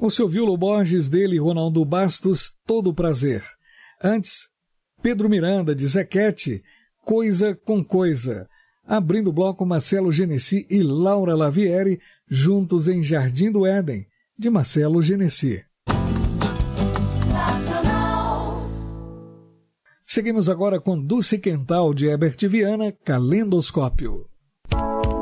Você ouviu Lo Borges, dele Ronaldo Bastos, Todo Prazer. Antes, Pedro Miranda, de Zequete, Coisa com Coisa. Abrindo o bloco, Marcelo Genesi e Laura Lavieri, juntos em Jardim do Éden, de Marcelo Genesi. Seguimos agora com Dulce Quental, de Herbert Viana, Calendoscópio.